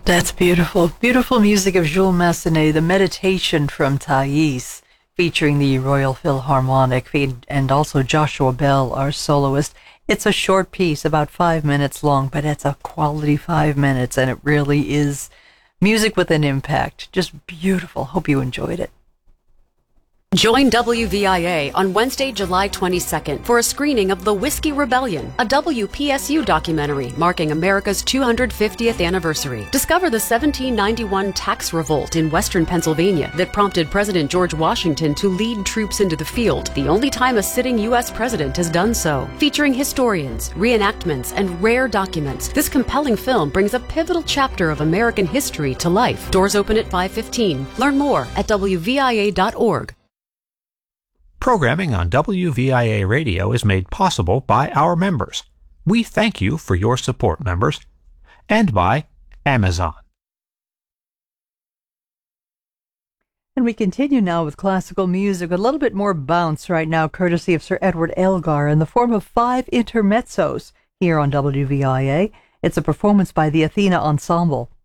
That's beautiful. Beautiful music of Jules Massenet, The Meditation from Thais, featuring the Royal Philharmonic and also Joshua Bell, our soloist. It's a short piece, about 5 minutes long, but it's a quality 5 minutes, and it really is music with an impact. Just beautiful. Hope you enjoyed it. Join WVIA on Wednesday, July 22nd for a screening of The Whiskey Rebellion, a WPSU documentary marking America's 250th anniversary. Discover the 1791 tax revolt in western Pennsylvania that prompted President George Washington to lead troops into the field, the only time a sitting U.S. president has done so. Featuring historians, reenactments, and rare documents, this compelling film brings a pivotal chapter of American history to life. Doors open at 5:15. Learn more at WVIA.org. Programming on WVIA Radio is made possible by our members. We thank you for your support, members, and by Amazon. And we continue now with classical music, a little bit more bounce right now, courtesy of Sir Edward Elgar, in the form of 5 intermezzos here on WVIA. It's a performance by the Athena Ensemble.